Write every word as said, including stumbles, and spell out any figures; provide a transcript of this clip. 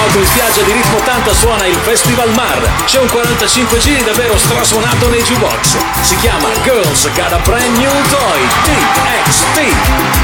nuoto in spiaggia di ritmo ottanta suona il Festival Mar. C'è un quarantacinque giri davvero strasuonato nei jukebox. Si chiama Girls Got a Brand New Toy T X T.